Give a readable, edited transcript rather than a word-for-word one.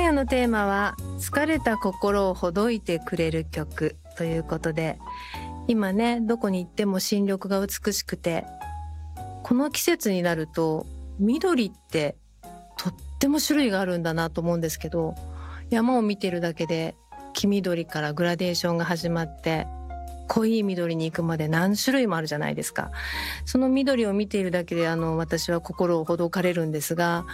夜のテーマは疲れた心をほどいてくれる曲ということで、今ねどこに行っても新緑が美しくて、この季節になると緑ってとっても種類があるんだなと思うんですけど、山を見てるだけで黄緑からグラデーションが始まって濃い緑に行くまで何種類もあるじゃないですか。その緑を見ているだけで私は心をほどかれるんですが、